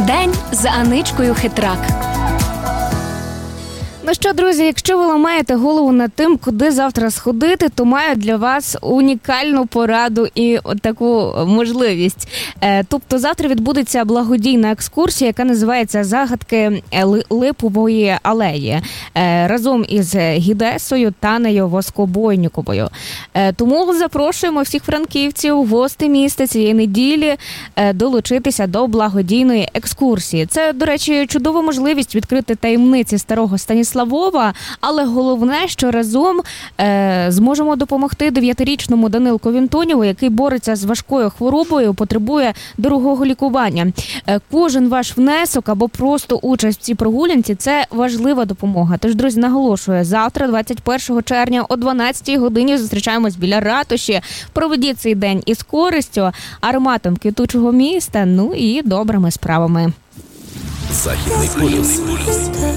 День з Аничкою Хитрак. Ну що, друзі, якщо ви ламаєте голову над тим, куди завтра сходити, то маю для вас унікальну пораду і таку можливість. Тобто завтра відбудеться благодійна екскурсія, яка називається «Загадки Липової алеї» разом із гідесою Танею Воскобойніковою. Тому запрошуємо всіх франківців, гостей міста цієї неділі долучитися до благодійної екскурсії. Це, до речі, чудова можливість відкрити таємниці старого Станіслава, але головне, що разом зможемо допомогти 9-річному Данилку Вінтонєву, який бореться з важкою хворобою, потребує дорогого лікування. Кожен ваш внесок або просто участь в цій прогулянці – це важлива допомога. Тож, друзі, наголошую, завтра, 21 червня о 12 годині зустрічаємось біля ратуші. Проведіть цей день із користю, ароматом квітучого міста, ну і добрими справами. Західний полюс.